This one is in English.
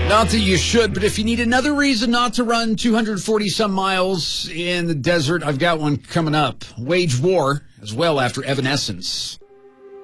Not that you should, but if you need another reason not to run 240 some miles in the desert, I've got one coming up. Wage war as well after Evanescence.